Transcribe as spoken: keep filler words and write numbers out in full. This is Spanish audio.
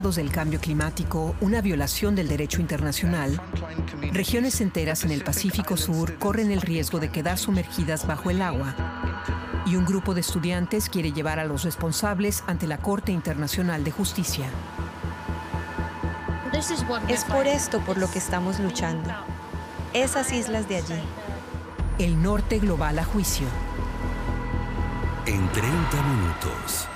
del cambio climático, una violación del derecho internacional, regiones enteras en el Pacífico Sur corren el riesgo de quedar sumergidas bajo el agua, y un grupo de estudiantes quiere llevar a los responsables ante la Corte Internacional de Justicia. Es por esto por lo que estamos luchando. Esas islas de allí. El norte global a juicio. En treinta minutos.